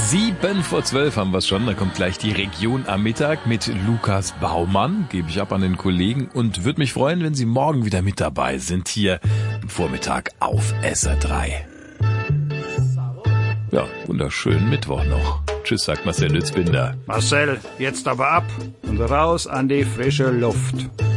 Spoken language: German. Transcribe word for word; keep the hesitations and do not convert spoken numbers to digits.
Sieben vor zwölf haben wir es schon. Da kommt gleich die Region am Mittag mit Lukas Baumann. Gebe ich ab an den Kollegen und würde mich freuen, wenn Sie morgen wieder mit dabei sind hier am Vormittag auf S R drei. Ja, wunderschönen Mittwoch noch. Tschüss, sagt Marcel Lützbinder. Marcel, jetzt aber ab und raus an die frische Luft.